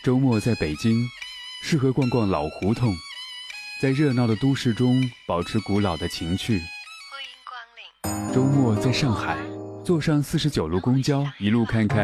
周末在北京，适合逛逛老胡同，在热闹的都市中保持古老的情趣。 欢迎光临。 周末在上海，坐上49路公交，一路看看